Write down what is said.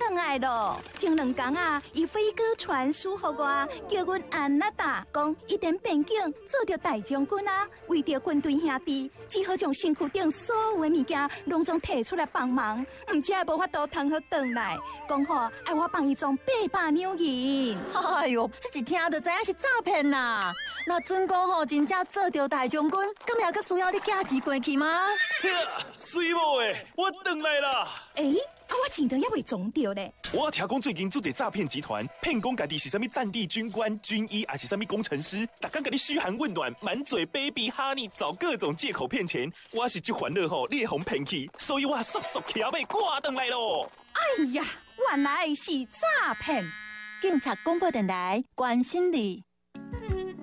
回来咯。前2天啊，伊飞鸽传书给我，叫阮安娜达讲一点边境做着大将军啊，为着军队兄弟，只好将身躯顶所有的物件拢总摕出来帮忙，唔只系无法度通好回来，讲好爱我帮伊装800两银。 哎哟，这一听就知影是诈骗啦！那准公吼真正做着大将军，咁也佫需要你寄钱过去吗？ 水某诶，我回来啦！ 我钱都还未装着咧。 我听讲最近做一诈骗集团，骗讲家己是啥物战地军官、军医，还是啥物工程师，逐天甲你嘘寒问暖，满嘴 baby honey， 找各种借口骗钱。我是这烦恼吼，你会互骗去，所以我速速起后尾挂回来咯。 哎呀，原来是诈骗！ 警察广播电台关心你。